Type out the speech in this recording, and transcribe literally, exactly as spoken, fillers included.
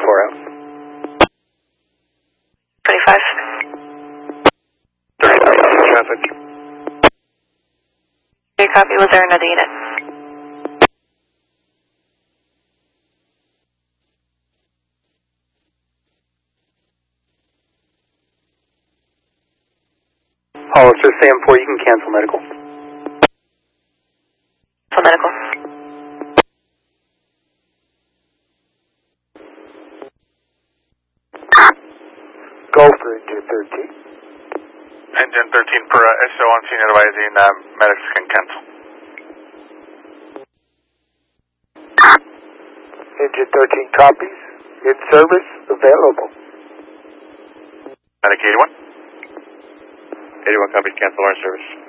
four out. twenty-five. thirty-five, traffic. Your copy, was there another unit? Hollister, Sam four, you can cancel medical. For medical. Go for engine thirteen. Engine thirteen per uh, S O on scene advising uh, medics can cancel. Engine thirteen copies. In service, available. Medic eighty-one. eighty-one copies, cancel our service.